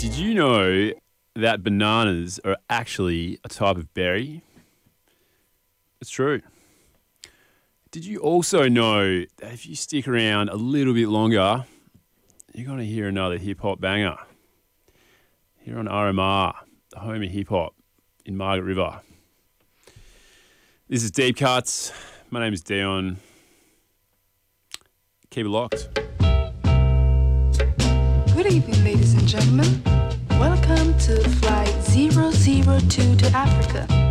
Did you know that bananas are actually a type of berry? It's true. Did you also know that if you stick around a little bit longer, you're going to hear another hip-hop banger here on RMR, the home of hip-hop in Margaret River. This is Deep Cuts. My name is Dion. Keep it locked. Good evening, ladies and gentlemen. Welcome to Flight 002 to Africa.